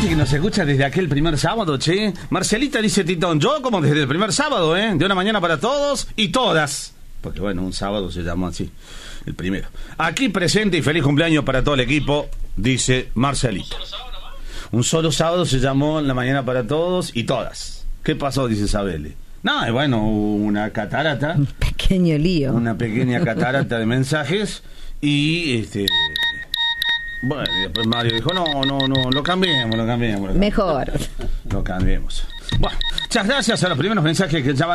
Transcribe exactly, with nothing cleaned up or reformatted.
dice que nos escucha desde aquel primer sábado, che. Marcelita dice, Titón, yo como desde el primer sábado, ¿eh? De una mañana para todos y todas. Porque bueno, un sábado se llamó así, el primero. Aquí presente y feliz cumpleaños para todo el equipo, dice Marcelita. Un solo sábado se llamó La Mañana para Todos y todas. ¿Qué pasó? Dice Isabel. No, y bueno, una catarata. Un pequeño lío. Una pequeña catarata de mensajes. Y este... bueno, después Mario dijo, no, no, no, lo cambiemos, lo cambiemos. Lo cambiemos. Mejor. Lo cambiemos. Bueno, muchas gracias a los primeros mensajes que ya van